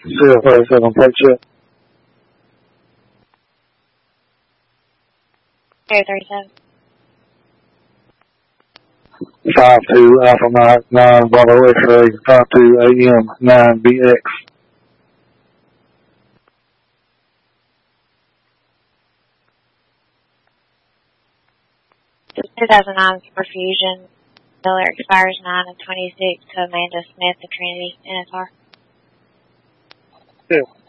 057, plate check. 037. 52 Alpha Mike 9 Bravo X-ray 52 AM 9 BX. This is 2009 perfusion. Miller expires 9/26 to Amanda Smith of Trinity NSR. Yeah.